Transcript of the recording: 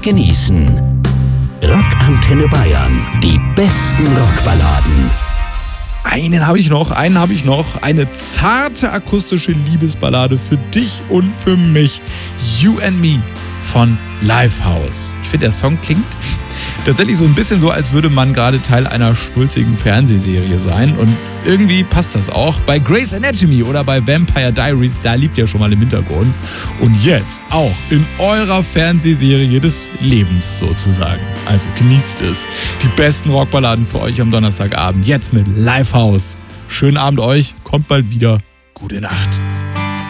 und genießen. Rockantenne Bayern. Die besten Rockballaden. Einen habe ich noch. Eine zarte akustische Liebesballade für dich und für mich. You and Me von Lifehouse. Ich finde, der Song klingt tatsächlich so ein bisschen so, als würde man gerade Teil einer schnulzigen Fernsehserie sein. Und irgendwie passt das auch. Bei Grey's Anatomy oder bei Vampire Diaries, da liegt ja schon mal im Hintergrund. Und jetzt auch in eurer Fernsehserie des Lebens sozusagen. Also genießt es. Die besten Rockballaden für euch am Donnerstagabend. Jetzt mit Lifehouse. Schönen Abend euch. Kommt bald wieder. Gute Nacht.